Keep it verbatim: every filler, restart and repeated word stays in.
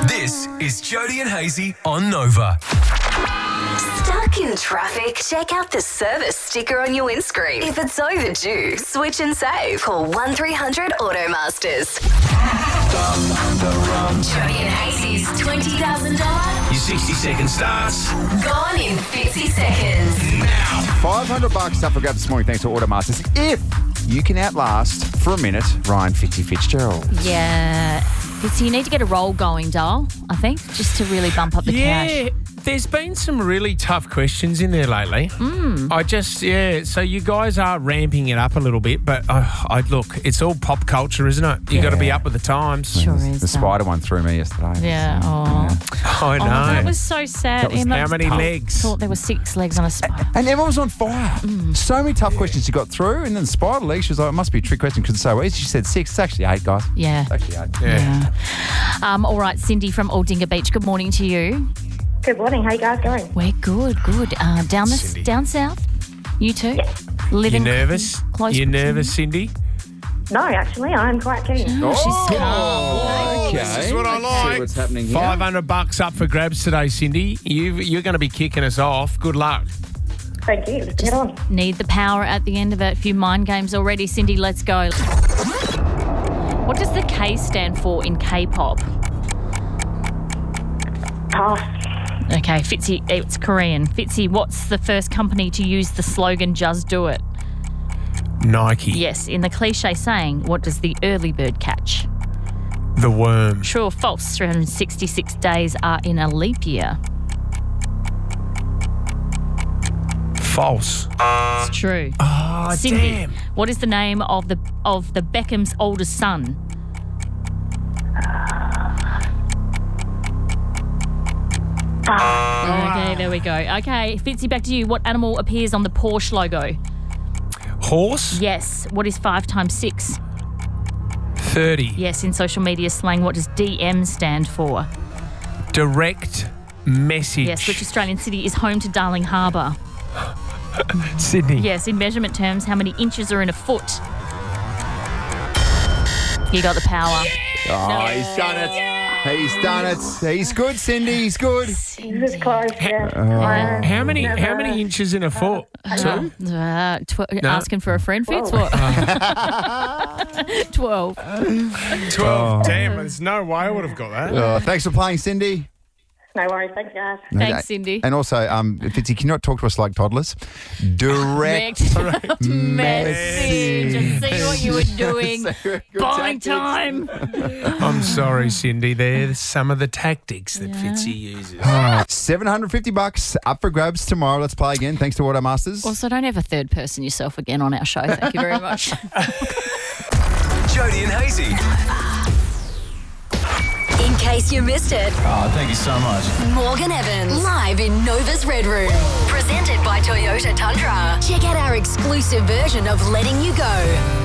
This is Jody and Hazy on Nova. Stuck in traffic? Check out the service sticker on your windscreen. If it's overdue, switch and save. Call one three hundred Automasters. Jody and Hazy's twenty thousand dollars. Your sixty second starts Gone in fifty seconds. now. five hundred bucks up for grabs this morning thanks to Automasters. If you can outlast for a minute Ryan Fitzy Fitzgerald. Yeah. So you need to get a roll going, doll, I think, just to really bump up the Yeah, cash. there's been some really tough questions in there lately. Mm. I just, yeah, so you guys are ramping it up a little bit, but uh, I look, it's all pop culture, isn't it? you got to be up with the times. Sure the, is. The doll. spider one threw me yesterday. Yeah. Oh. I know. Oh, that was so sad. That was- Emma How many legs? thought there were six legs on a spider. And everyone was on fire. So many tough questions you got through. And then spider leg, she was like, it must be a trick question because it's so easy. She said six. It's actually eight, guys. Yeah. It's actually eight. Yeah. Yeah. Um, all right, Cindy from Aldinga Beach, good morning to you. Good morning. How you guys going? We're good, good. Uh, down the Cindy. down south, you too? Yeah. You Living nervous? close You proximity? nervous, Cindy? No, actually, I'm quite keen. Oh, she's calm. Okay. This is what I Let's like. See what's happening here. five hundred bucks up for grabs today, Cindy. You, you're going to be kicking us off. Good luck. Thank you. Let's get on. Need the power at the end of it. A few mind games already. Cindy, let's go. What does the K stand for in K-pop? Pass. Okay, Fitzy, it's Korean. Fitzy, what's the first company to use the slogan "Just Do It"? Nike. Yes, in the cliche saying, what does the early bird catch? The worm. True or false? three hundred sixty-six days are in a leap year. False. It's true. Oh, Cindy, damn. what is the name of the of the Beckham's oldest son? Okay, there we go. Okay, Fitzy, back to you. What animal appears on the Porsche logo? Horse? Yes. What is five times six? thirty. Yes, in social media slang, what does D M stand for? Direct message. Yes, which Australian city is home to Darling Harbour? Sydney. Yes, in measurement terms, how many inches are in a foot? You got the power. Oh, he's done it. He's done it. He's good, Cindy. He's good. This is close, yeah. Uh, How many Never- how many inches in a foot? Two? Uh, tw- Asking for a friend, Fitz? What? Twelve. Twelve. Damn, there's no way I would have got that. Oh, thanks for playing, Cindy. No worries. Thanks, guys. Thanks, Cindy. And also, um, Fitzy, can you not talk to us like toddlers? Direct Direct message. And see what you were doing. Good Bowling tactics. time. I'm sorry, Cindy. There's some of the tactics that Fitzy uses. seven hundred fifty bucks up for grabs tomorrow. Let's play again. Thanks to Automasters. Also, don't ever third person yourself again on our show. Thank you very much. Jody and Hazy. In case you missed it, Oh, thank you so much. Morgan Evans live in Nova's Red Room. Presented by Toyota Tundra. Check out our exclusive version of Letting You Go.